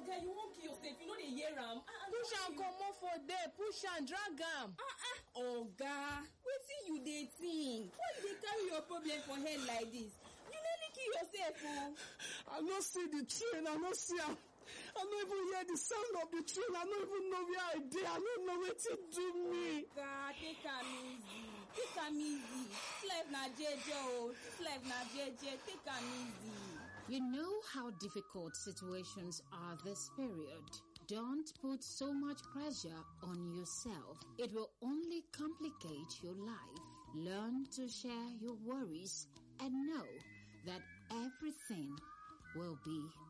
Oga, you won't kill yourself. You know they hear am. Push am comot for there. Push am, drag am. Oga, wetin you dey think? Why you dey carry your problem for head like this? You nearly kill yourself, oh. I no see the train. I no see am. I no even hear the sound of the train. I no even know where I dey. I no know wetin do me. Oga, take am easy. Take am easy. This life na jeje, oh. This life na jeje. Take am easy. You know how difficult situations are this period. Don't put so much pressure on yourself. It will only complicate your life. Learn to share your worries and know that everything will be